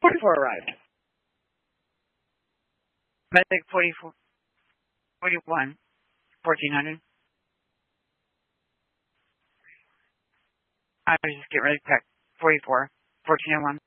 44 arrived. Medic 44, 41, 1400. I was just getting ready to pack 44, 1401.